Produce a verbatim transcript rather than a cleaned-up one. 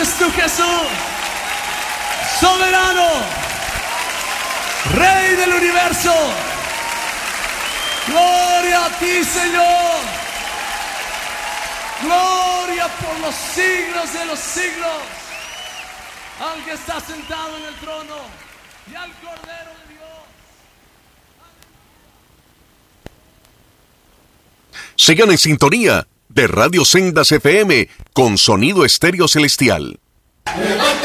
eres tú, Jesús, soberano, Rey del universo. Gloria a ti, Señor. Gloria por los siglos de los siglos. Aunque estás sentado en el trono, y al Cordero de Dios. Sigan en sintonía de Radio Sendas F M con sonido estéreo celestial.